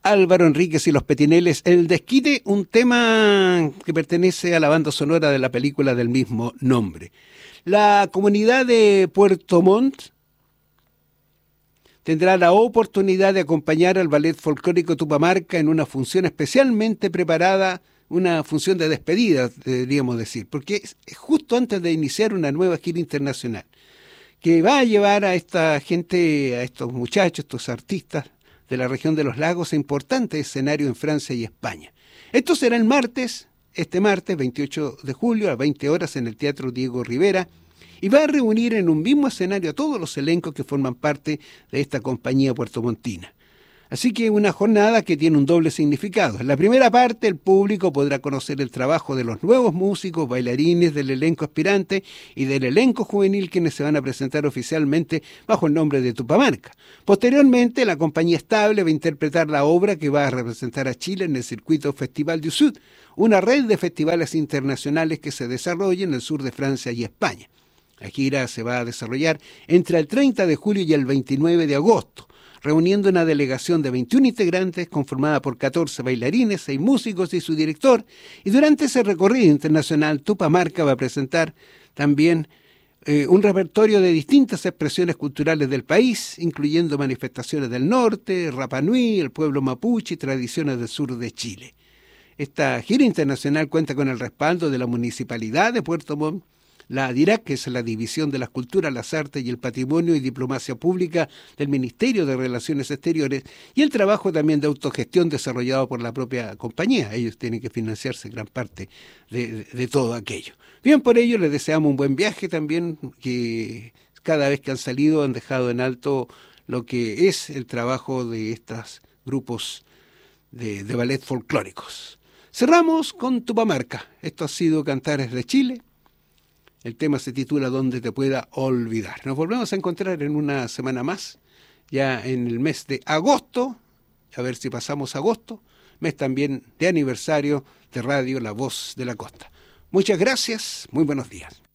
Álvaro Enríquez y los Petineles, El Desquite, un tema que pertenece a la banda sonora de la película del mismo nombre. La comunidad de Puerto Montt tendrá la oportunidad de acompañar al Ballet Folclórico Tupamarca en una función especialmente preparada, una función de despedida, deberíamos decir, porque es justo antes de iniciar una nueva gira internacional, que va a llevar a esta gente, a estos muchachos, estos artistas de la región de los lagos, a importantes escenarios en Francia y España. Esto será el martes, este martes 28 de julio a 20 horas en el Teatro Diego Rivera, y va a reunir en un mismo escenario a todos los elencos que forman parte de esta compañía puertomontina. Así que una jornada que tiene un doble significado. En la primera parte, el público podrá conocer el trabajo de los nuevos músicos, bailarines del elenco aspirante y del elenco juvenil, quienes se van a presentar oficialmente bajo el nombre de Tupamarca. Posteriormente, la compañía estable va a interpretar la obra que va a representar a Chile en el circuito Festival du Sud, una red de festivales internacionales que se desarrolla en el sur de Francia y España. La gira se va a desarrollar entre el 30 de julio y el 29 de agosto, reuniendo una delegación de 21 integrantes conformada por 14 bailarines, 6 músicos y su director, y durante ese recorrido internacional Tupamarca va a presentar también un repertorio de distintas expresiones culturales del país, incluyendo manifestaciones del norte, Rapa Nui, el pueblo mapuche y tradiciones del sur de Chile. Esta gira internacional cuenta con el respaldo de la Municipalidad de Puerto Montt, la DIRAC, que es la División de las Culturas, las Artes y el Patrimonio y Diplomacia Pública del Ministerio de Relaciones Exteriores, y el trabajo también de autogestión desarrollado por la propia compañía. Ellos tienen que financiarse gran parte de todo aquello. Bien, por ello les deseamos un buen viaje también, que cada vez que han salido han dejado en alto lo que es el trabajo de estos grupos de ballet folclóricos. Cerramos con Tupamarca. Esto ha sido Cantares de Chile. El tema se titula Donde te pueda olvidar. Nos volvemos a encontrar en una semana más, ya en el mes de agosto, a ver si pasamos agosto, mes también de aniversario de Radio La Voz de la Costa. Muchas gracias, muy buenos días.